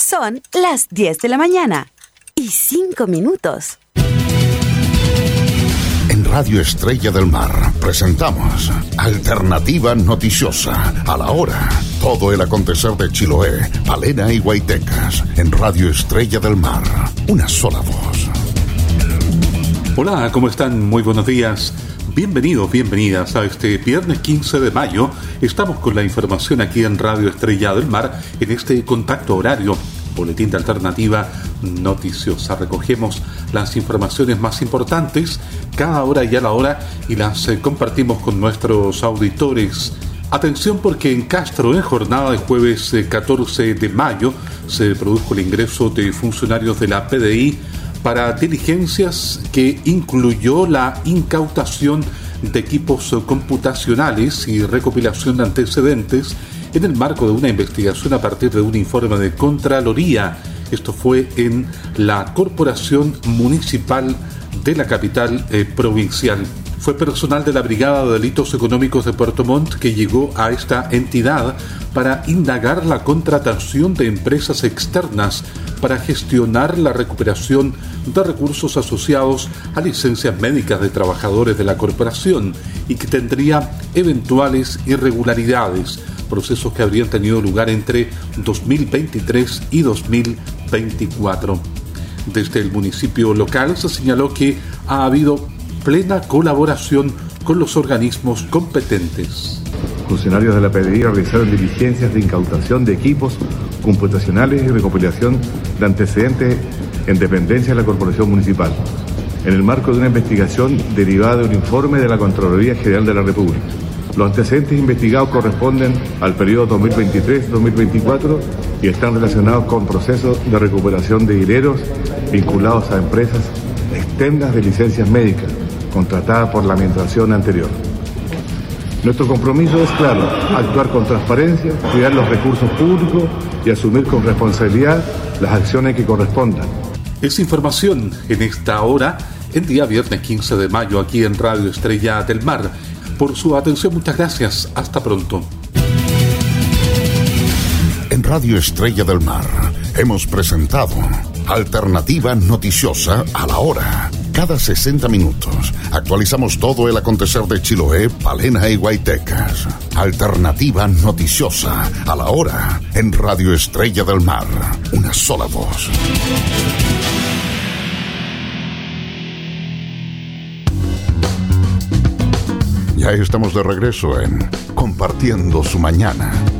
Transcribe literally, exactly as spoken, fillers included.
Son las diez de la mañana y cinco minutos. En Radio Estrella del Mar presentamos Alternativa Noticiosa. A la hora, todo el acontecer de Chiloé, Palena y Guaytecas. En Radio Estrella del Mar, una sola voz. Hola, ¿cómo están? Muy buenos días. Bienvenidos, bienvenidas a este viernes quince de mayo. Estamos con la información aquí en Radio Estrella del Mar en este contacto horario. Boletín de Alternativa Noticiosa. Recogemos las informaciones más importantes cada hora y a la hora y las eh, compartimos con nuestros auditores. Atención, porque en Castro, en jornada de jueves eh, catorce de mayo, se produjo el ingreso de funcionarios de la P D I para diligencias que incluyó la incautación de equipos computacionales y recopilación de antecedentes en el marco de una investigación a partir de un informe de Contraloría. Esto fue en la Corporación Municipal de la capital eh, provincial. Fue personal de la Brigada de Delitos Económicos de Puerto Montt que llegó a esta entidad para indagar la contratación de empresas externas para gestionar la recuperación de recursos asociados a licencias médicas de trabajadores de la corporación y que tendría eventuales irregularidades, procesos que habrían tenido lugar entre dos mil veintitrés y dos mil veinticuatro. Desde el municipio local se señaló que ha habido plena colaboración con los organismos competentes. Funcionarios de la P D I realizaron diligencias de incautación de equipos computacionales y recopilación de antecedentes en dependencia de la Corporación Municipal, en el marco de una investigación derivada de un informe de la Contraloría General de la República. Los antecedentes investigados corresponden al periodo dos mil veintitrés a dos mil veinticuatro y están relacionados con procesos de recuperación de dineros vinculados a empresas externas de licencias médicas contratadas por la administración anterior. Nuestro compromiso es claro: actuar con transparencia, cuidar los recursos públicos y asumir con responsabilidad las acciones que correspondan. Es información en esta hora, el día viernes quince de mayo, aquí en Radio Estrella del Mar. Por su atención, muchas gracias. Hasta pronto. En Radio Estrella del Mar hemos presentado Alternativa Noticiosa a la hora. Cada sesenta minutos actualizamos todo el acontecer de Chiloé, Palena y Guaytecas. Alternativa Noticiosa a la hora en Radio Estrella del Mar. Una sola voz. Ya estamos de regreso en Compartiendo su Mañana.